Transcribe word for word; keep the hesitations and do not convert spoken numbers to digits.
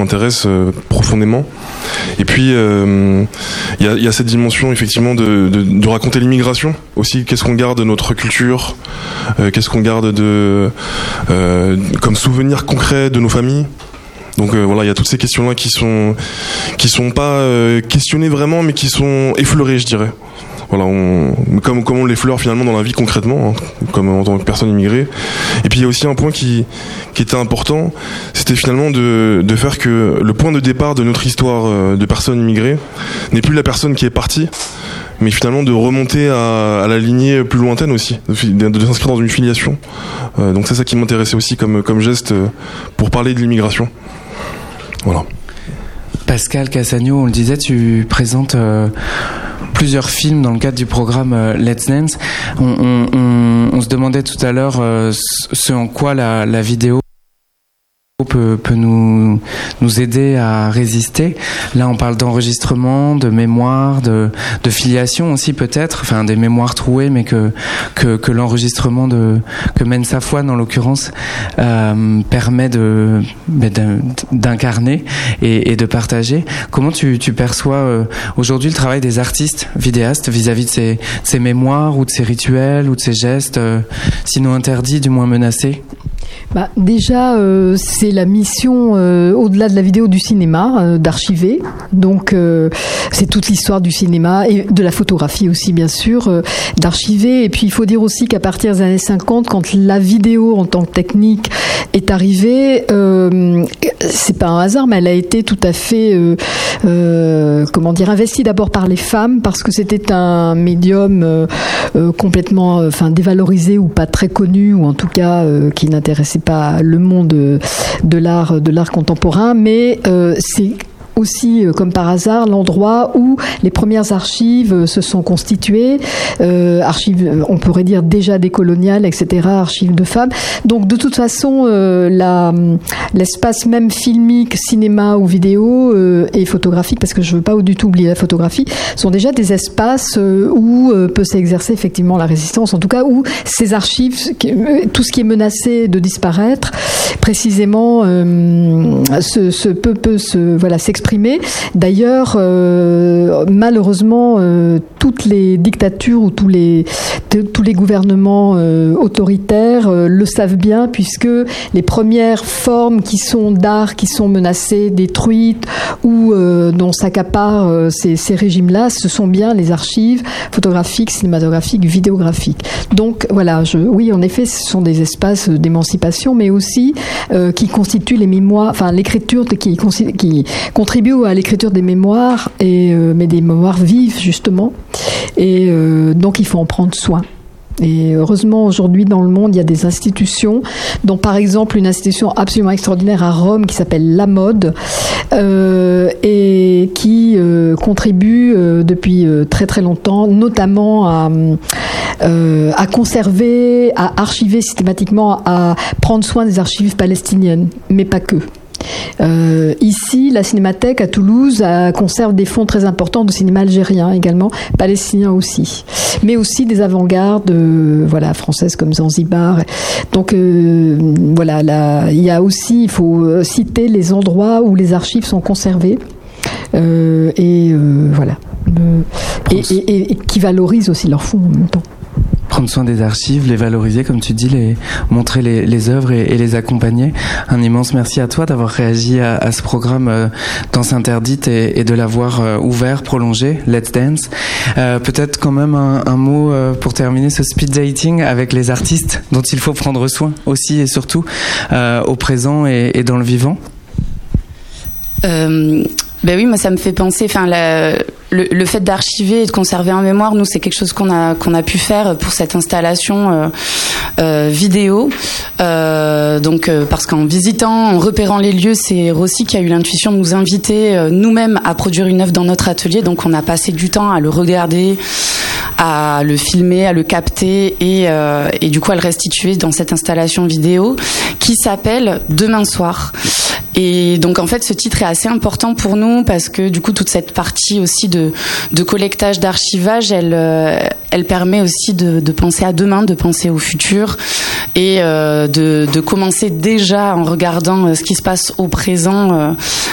m'intéresse euh, profondément. Et puis, il euh, y, a, y a cette dimension, effectivement, de, de, de raconter l'immigration aussi. Qu'est-ce qu'on garde de notre culture, euh, qu'est-ce qu'on garde de, euh, comme souvenir concret de nos familles. Donc euh, voilà, il y a toutes ces questions-là qui sont qui sont pas euh, questionnées vraiment, mais qui sont effleurées, je dirais. Voilà, on, comme comme on l'effleure finalement dans la vie concrètement, hein, comme en tant que personne immigrée. Et puis il y a aussi un point qui qui était important, c'était finalement de de faire que le point de départ de notre histoire de personnes immigrées n'est plus la personne qui est partie, mais finalement de remonter à, à la lignée plus lointaine aussi, de, de s'inscrire dans une filiation. Euh, donc c'est ça qui m'intéressait aussi comme comme geste pour parler de l'immigration. Voilà. Pascal Cassagno, on le disait, tu présentes euh, plusieurs films dans le cadre du programme euh, Let's Dance. On, on, on, on se demandait tout à l'heure euh, ce en quoi la, la vidéo peut, peut nous, nous aider à résister. Là, on parle d'enregistrement, de mémoire, de, de filiation aussi peut-être, enfin des mémoires trouées, mais que, que, que l'enregistrement de, que mène Safouane en l'occurrence euh, permet de, d'incarner et, et de partager. Comment tu, tu perçois euh, aujourd'hui le travail des artistes vidéastes vis-à-vis de ces, de ces mémoires ou de ces rituels ou de ces gestes, euh, sinon interdits, du moins menacés? Bah, déjà, euh, c'est la mission, euh, au-delà de la vidéo, du cinéma, euh, d'archiver. Donc, euh, c'est toute l'histoire du cinéma et de la photographie aussi, bien sûr, euh, d'archiver. Et puis, il faut dire aussi qu'à partir des années cinquante, quand la vidéo en tant que technique est arrivée, euh, c'est pas un hasard, mais elle a été tout à fait, euh, euh, comment dire, investie d'abord par les femmes, parce que c'était un médium euh, euh, complètement, enfin, dévalorisé ou pas très connu, ou en tout cas euh, qui n'intéressait pas le monde de, de l'art de l'art contemporain, mais euh, c'est aussi, comme par hasard, l'endroit où les premières archives se sont constituées, euh, archives, on pourrait dire déjà décoloniales, et cetera, archives de femmes. Donc, de toute façon, euh, la, l'espace même filmique, cinéma ou vidéo euh, et photographique, parce que je ne veux pas du tout oublier la photographie, sont déjà des espaces euh, où euh, peut s'exercer effectivement la résistance, en tout cas où ces archives, tout ce qui est menacé de disparaître, précisément, euh, se, se peut, peut se, voilà, s'exprimer. D'ailleurs, euh, malheureusement, euh, toutes les dictatures ou tous les, t- tous les gouvernements euh, autoritaires euh, le savent bien, puisque les premières formes qui sont d'art, qui sont menacées, détruites ou euh, dont s'accaparent euh, ces, ces régimes-là, ce sont bien les archives photographiques, cinématographiques, vidéographiques. Donc voilà, je, oui, en effet, ce sont des espaces d'émancipation, mais aussi euh, qui constituent les mémoires, enfin l'écriture qui, qui contribue à l'écriture des mémoires, et, euh, mais des mémoires vives justement, et euh, donc il faut en prendre soin. Et heureusement, aujourd'hui, dans le monde, il y a des institutions, dont par exemple une institution absolument extraordinaire à Rome qui s'appelle La Mode, euh, et qui euh, contribue euh, depuis euh, très très longtemps, notamment à, euh, à conserver, à archiver systématiquement, à prendre soin des archives palestiniennes, mais pas que. Euh, ici, la Cinémathèque à Toulouse a, conserve des fonds très importants de cinéma algérien également, palestinien aussi, mais aussi des avant-gardes, euh, voilà, françaises comme Zanzibar. Donc euh, voilà, là, il y a aussi, il faut citer les endroits où les archives sont conservées, euh, et euh, voilà, euh, et, et, et, et qui valorisent aussi leurs fonds en même temps. Prendre soin des archives, les valoriser, comme tu dis, les, montrer les, les œuvres et, et les accompagner. Un immense merci à toi d'avoir réagi à, à ce programme euh, Danse Interdite et, et de l'avoir euh, ouvert, prolongé, Let's Dance. Euh, peut-être quand même un, un mot euh, pour terminer ce speed dating avec les artistes dont il faut prendre soin aussi et surtout euh, au présent et, et dans le vivant. Euh, ben oui, moi ça me fait penser, enfin la... Le, le fait d'archiver et de conserver en mémoire, nous, c'est quelque chose qu'on a qu'on a pu faire pour cette installation euh, euh, vidéo. Euh, donc, euh, parce qu'en visitant, en repérant les lieux, c'est Rossi qui a eu l'intuition de nous inviter euh, nous-mêmes à produire une œuvre dans notre atelier. Donc, on a passé du temps à le regarder, à le filmer, à le capter et euh, et du coup à le restituer dans cette installation vidéo qui s'appelle Demain soir. Et donc en fait ce titre est assez important pour nous parce que du coup toute cette partie aussi de de collectage, d'archivage, elle euh, elle permet aussi de de penser à demain, de penser au futur et euh, de de commencer déjà en regardant ce qui se passe au présent euh,